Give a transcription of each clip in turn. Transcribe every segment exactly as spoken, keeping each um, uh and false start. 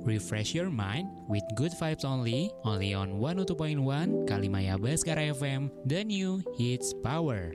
Refresh your mind with good vibes only, only on one oh two point one Kalimaya Baskara F M, the new hits power.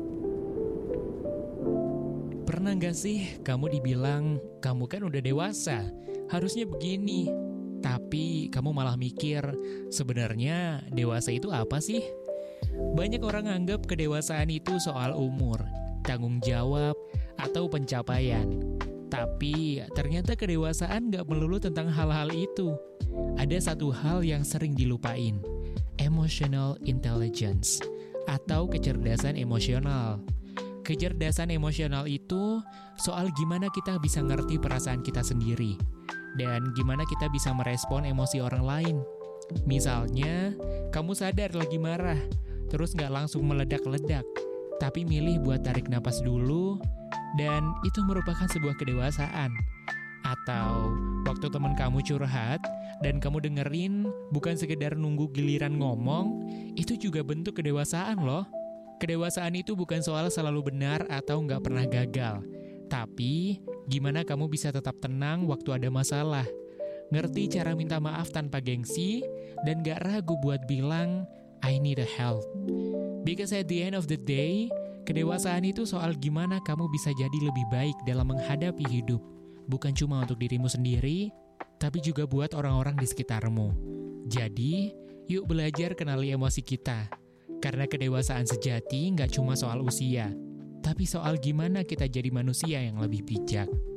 Pernah gak sih kamu dibilang, kamu kan udah dewasa, harusnya begini. Tapi kamu malah mikir, sebenarnya dewasa itu apa sih? Banyak orang anggap kedewasaan itu soal umur, tanggung jawab, atau pencapaian. Tapi ternyata kedewasaan gak melulu tentang hal-hal itu. Ada satu hal yang sering dilupain, emotional intelligence, atau kecerdasan emosional. Kecerdasan emosional itu soal gimana kita bisa ngerti perasaan kita sendiri, dan gimana kita bisa merespon emosi orang lain. Misalnya, kamu sadar lagi marah, terus gak langsung meledak-ledak, tapi milih buat tarik napas dulu, dan itu merupakan sebuah kedewasaan. Atau waktu teman kamu curhat, dan kamu dengerin bukan sekedar nunggu giliran ngomong, itu juga bentuk kedewasaan loh. Kedewasaan itu bukan soal selalu benar atau gak pernah gagal, tapi gimana kamu bisa tetap tenang waktu ada masalah, ngerti cara minta maaf tanpa gengsi, dan gak ragu buat bilang, I need a help. Because at the end of the day, kedewasaan itu soal gimana kamu bisa jadi lebih baik dalam menghadapi hidup. Bukan cuma untuk dirimu sendiri, tapi juga buat orang-orang di sekitarmu. Jadi, yuk belajar kenali emosi kita. Karena kedewasaan sejati gak cuma soal usia, tapi soal gimana kita jadi manusia yang lebih bijak.